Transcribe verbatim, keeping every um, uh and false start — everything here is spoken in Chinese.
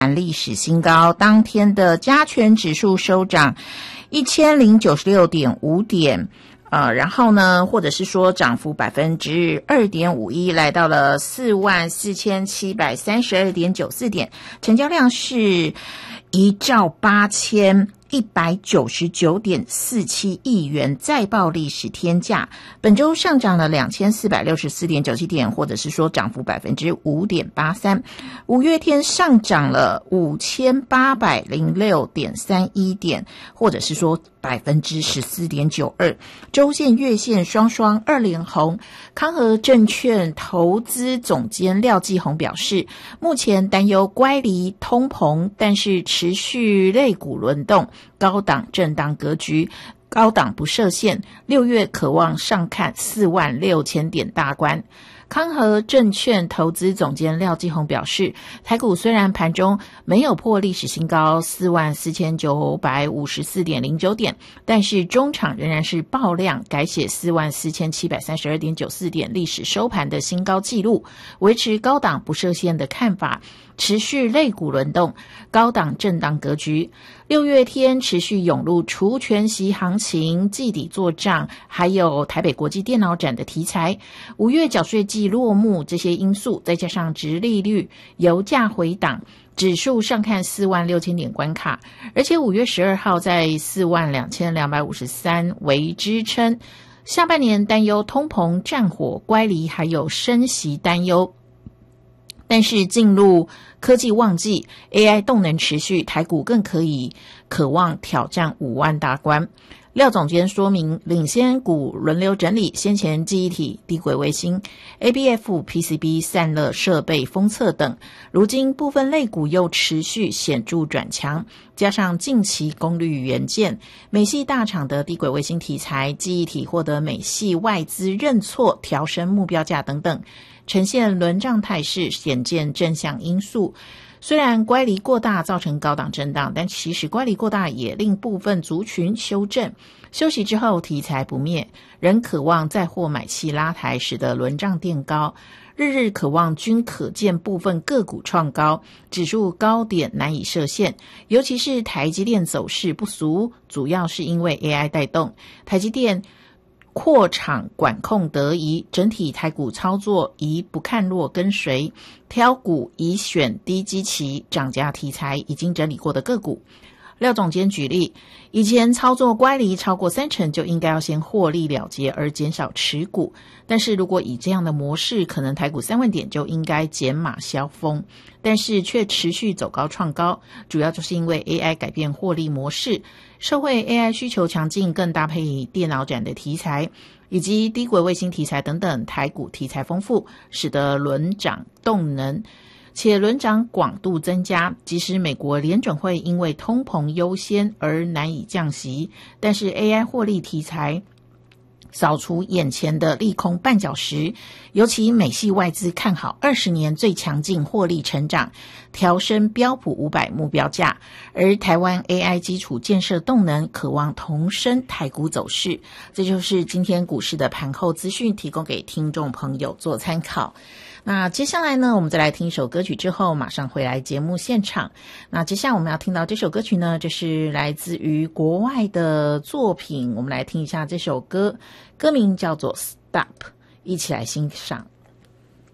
历史新高，当天的加权指数收涨一千零九十六点五点。呃，然后呢，或者是说涨幅百分之二点五一，来到了四万四千七百三十二点九四点，成交量是一兆八千一百九十九点四七亿元，再报历史天价。本周上涨了两千四百六十四点九七点，或者是说涨幅百分之五点八三。五月天上涨了五千八百零六点三一点，或者是说百分之十四点九二。周线、月线双双二连红。康和证券投资总监廖继宏表示，目前担忧乖离通膨，但是持续类股轮动，高档震荡格局，高档不设限，六月可望上看四万六千点大关。康和证券投资总监廖继宏表示，台股虽然盘中没有破历史新高四万四千九百五十四点零九点，但是中场仍然是爆量改写四万四千七百三十二点九四点历史收盘的新高纪录，维持高档不设限的看法，持续类股轮动，高档震荡格局。六月天持续涌入除权息行情、季底作账，还有台北国际电脑展的题材。五月缴税季落幕，这些因素再加上殖利率、油价回档，指数上看四万六千点关卡，而且五月十二号在四万两千两百五十三为支撑。下半年担忧通膨、战火、乖离，还有升息担忧。但是进入科技旺季， A I 动能持续，台股更可以渴望挑战五万大关。廖总监说明，领先股轮流整理，先前记忆体、低轨卫星、A B F、P C B、散热设备、封测等，如今部分类股又持续显著转强，加上近期功率元件、美系大厂的低轨卫星题材、记忆体获得美系外资认错调升目标价等等，呈现轮涨态势，显见正向因素。虽然乖离过大造成高档震荡，但其实乖离过大也令部分族群修正。休息之后题材不灭，仍渴望再获买气拉抬，使得轮涨垫高。日日渴望均可见部分个股创高，指数高点难以设限，尤其是台积电走势不俗，主要是因为 A I 带动。台积电扩厂管控得宜，整体台股操作宜不看弱跟随，挑股宜选低基期、涨价题材已经整理过的个股。廖总监举例，以前操作乖离超过三成就应该要先获利了结而减少持股，但是如果以这样的模式，可能台股三万点就应该减码消风，但是却持续走高创高，主要就是因为 A I 改变获利模式，社会 A I 需求强劲，更搭配电脑展的题材以及低轨卫星题材等等，台股题材丰富，使得轮涨动能，且轮涨广度增加。即使美国联准会因为通膨优先而难以降息，但是 A I 获利题材扫除眼前的利空绊脚石，尤其美系外资看好二十年最强劲获利成长，调升标普五百目标价，而台湾 A I 基础建设动能渴望同升台股走势。这就是今天股市的盘后资讯，提供给听众朋友做参考。那接下来呢，我们再来听一首歌曲之后马上回来节目现场。那接下来我们要听到这首歌曲呢，就是来自于国外的作品，我们来听一下这首歌，歌名叫做 Stop， 一起来欣赏。